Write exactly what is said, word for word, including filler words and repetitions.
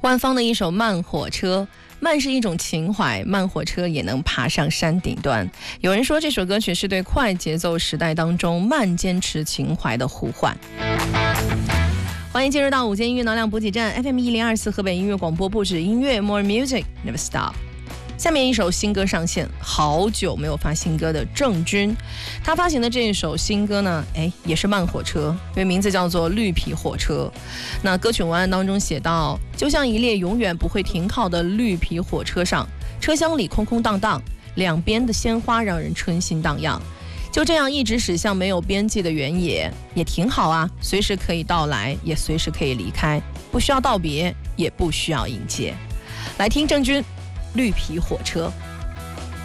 万芳的一首《慢火车》，慢是一种情怀，慢火车也能爬上山顶端。有人说这首歌曲是对快节奏时代当中慢坚持情怀的呼唤。欢迎进入到午间音乐能量补给站 F M 一零二四河北音乐广播，不止音乐 More Music Never Stop。下面一首新歌上线，好久没有发新歌的郑钧，他发行的这一首新歌呢，哎，也是慢火车，因为名字叫做《绿皮火车》。那歌曲文案当中写到，就像一列永远不会停靠的绿皮火车上，车厢里空空荡荡，两边的鲜花让人春心荡漾。就这样一直驶向没有边际的原野，也挺好啊，随时可以到来，也随时可以离开，不需要道别，也不需要迎接。来听郑钧绿皮火车。